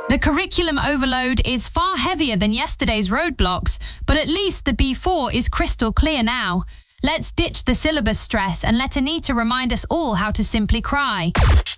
The curriculum overload is far heavier than yesterday's roadblocks, but at least the B4 is crystal clear now. Let's ditch the syllabus stress and let Anita remind us all how to simply cry.